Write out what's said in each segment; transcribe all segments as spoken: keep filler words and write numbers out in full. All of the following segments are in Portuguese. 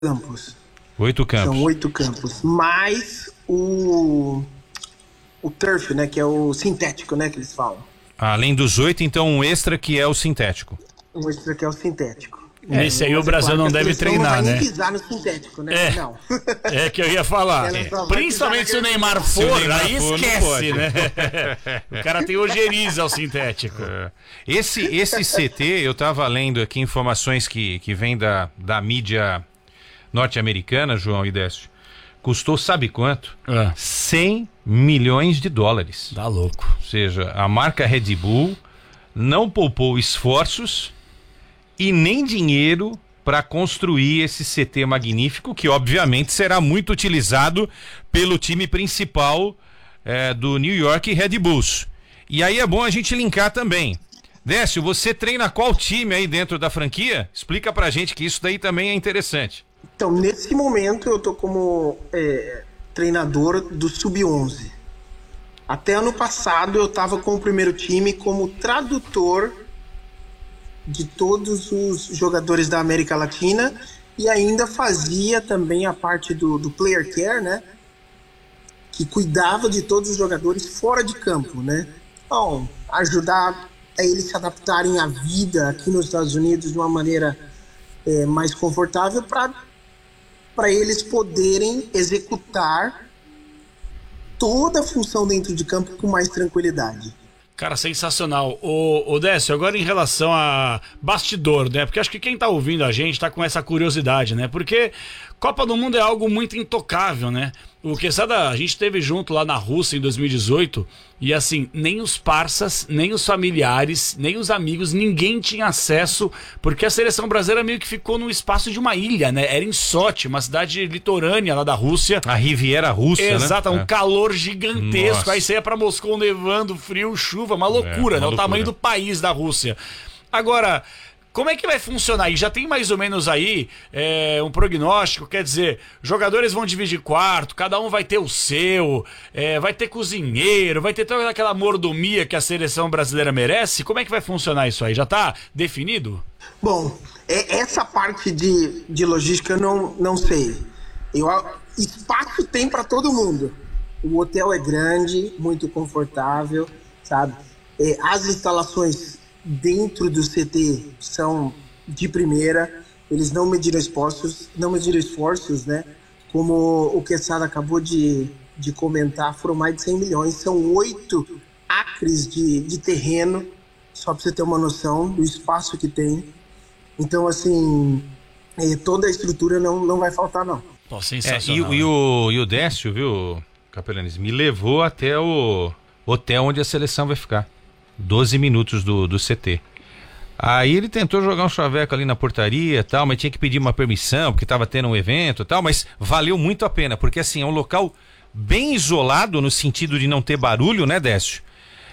campos. Oito campos. São oito campos. Mais o, o turf, né? Que é o sintético, né? Que eles falam. Além dos oito, então um extra que é o sintético. Um extra que é o sintético. Nesse é, aí o Brasil claro não deve treinar, não vai né? nem pisar no sintético, né? É, não. É que eu ia falar. É. Principalmente se o Neymar for, o Neymar aí for, esquece, né? O cara tem ojeriza ao sintético. É. Esse, esse C T, eu tava lendo aqui informações que, que vêm da, da mídia norte-americana, João e Décio. Custou sabe quanto? É. cem milhões de dólares. Tá louco. Ou seja, a marca Red Bull não poupou esforços e nem dinheiro para construir esse C T magnífico, que obviamente será muito utilizado pelo time principal é, do New York Red Bulls. E aí é bom a gente linkar também. Décio, você treina qual time aí dentro da franquia? Explica pra gente que isso daí também é interessante. Então, nesse momento eu tô como é, treinador do sub onze. Até ano passado eu tava com o primeiro time como tradutor de todos os jogadores da América Latina e ainda fazia também a parte do, do player care, né? Que cuidava de todos os jogadores fora de campo, né? Então, ajudar a eles se adaptarem à vida aqui nos Estados Unidos de uma maneira é, mais confortável para para eles poderem executar toda a função dentro de campo com mais tranquilidade. Cara, sensacional. O, o Décio, agora em relação a bastidor, né? Porque acho que quem tá ouvindo a gente tá com essa curiosidade, né? Porque Copa do Mundo é algo muito intocável, né? O Quesada, a gente esteve junto lá na Rússia em dois mil e dezoito e assim, nem os parças, nem os familiares, nem os amigos, ninguém tinha acesso, porque a seleção brasileira meio que ficou no espaço de uma ilha, né? Era em Sochi, uma cidade litorânea lá da Rússia. A Riviera Russa, Exato, né? um é. calor gigantesco. Nossa. Aí você ia pra Moscou nevando, frio, chuva, uma loucura, É, né? uma O tamanho loucura. do país da Rússia. Agora, como é que vai funcionar aí? Já tem mais ou menos aí é, um prognóstico, quer dizer, jogadores vão dividir quarto, cada um vai ter o seu, é, vai ter cozinheiro, vai ter toda aquela mordomia que a seleção brasileira merece? Como é que vai funcionar isso aí? Já tá definido? Bom, é, essa parte de, de logística eu não, não sei. Eu, espaço tem para todo mundo. O hotel é grande, muito confortável, sabe? É, as instalações dentro do C T são de primeira, eles não mediram esforços, não mediram esforços, né? Como o Quesada acabou de, de comentar, foram mais de cem milhões, são oito acres de, de terreno, só para você ter uma noção do espaço que tem. Então, assim, é, toda a estrutura não, não vai faltar, não. Pô, É, sensacional. e, e, o, e o Décio, viu, Capelanes, me levou até o hotel onde a seleção vai ficar. doze minutos do, do C T. Aí ele tentou jogar um chaveco ali na portaria e tal, mas tinha que pedir uma permissão, porque estava tendo um evento e tal, mas valeu muito a pena, porque assim, é um local bem isolado, no sentido de não ter barulho, né, Décio?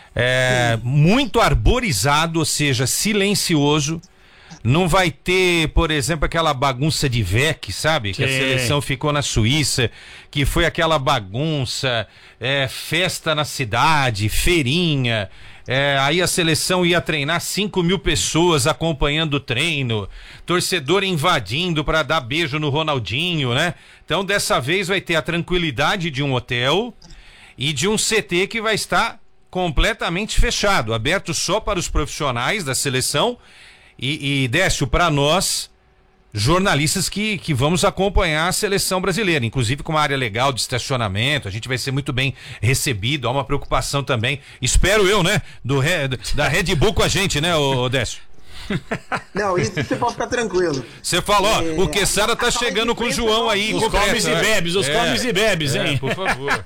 É, muito arborizado, ou seja, silencioso. Não vai ter, por exemplo, aquela bagunça de V E C, sabe? Que a seleção ficou na Suíça, que foi aquela bagunça, é, festa na cidade, feirinha. É, aí a seleção ia treinar cinco mil pessoas acompanhando o treino, torcedor invadindo para dar beijo no Ronaldinho, né? Então dessa vez vai ter a tranquilidade de um hotel e de um C T que vai estar completamente fechado, aberto só para os profissionais da seleção e, e Décio, para nós jornalistas que, que vamos acompanhar a seleção brasileira, inclusive com uma área legal de estacionamento, a gente vai ser muito bem recebido, há uma preocupação também, espero eu, né, do, da Red Bull com a gente, né, ô Décio? Não, isso você pode ficar tranquilo. Você falou, ó, É, o Quesada tá chegando com o João aí. Os concreto, comes e é. bebes, os É, comes e bebes, é, hein? por favor.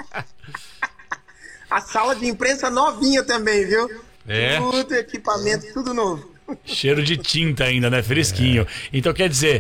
A sala de imprensa novinha também, viu? É. Tudo equipamento, tudo novo. Cheiro de tinta ainda, né? Fresquinho. É. Então, quer dizer,